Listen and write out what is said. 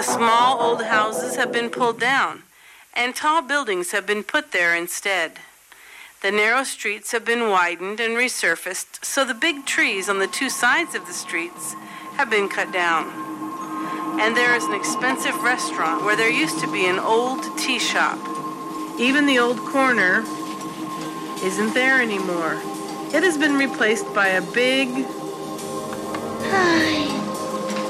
The small old houses have been pulled down, and tall buildings have been put there instead. The narrow streets have been widened and resurfaced, so the big trees on the two sides of the streets have been cut down. And there is an expensive restaurant where there used to be an old tea shop. Even the old corner isn't there anymore. It has been replaced by a big